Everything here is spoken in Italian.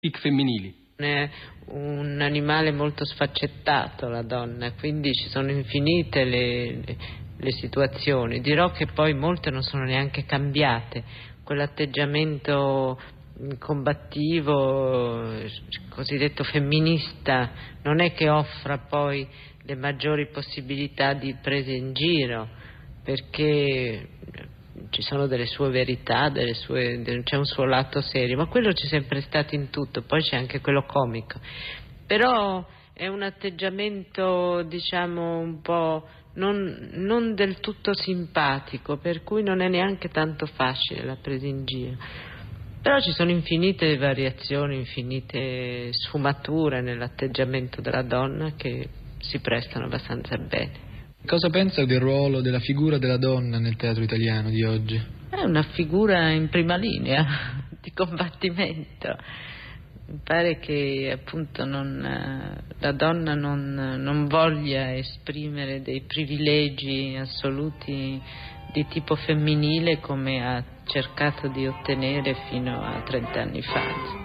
Pic femminili. È un animale molto sfaccettato la donna, quindi ci sono infinite le situazioni. Dirò che poi molte non sono neanche cambiate. Quell'atteggiamento combattivo, cosiddetto femminista, non è che offra poi le maggiori possibilità di presa in giro, perché ci sono delle sue verità, c'è un suo lato serio, ma quello c'è sempre stato in tutto, poi c'è anche quello comico. Però è un atteggiamento, diciamo, un po' non del tutto simpatico, per cui non è neanche tanto facile la presa in giro. Però ci sono infinite variazioni, infinite sfumature nell'atteggiamento della donna che si prestano abbastanza bene. Cosa pensa del ruolo della figura della donna nel teatro italiano di oggi? È una figura in prima linea di combattimento. Mi pare che appunto la donna non voglia esprimere dei privilegi assoluti di tipo femminile come ha cercato di ottenere fino a 30 anni fa.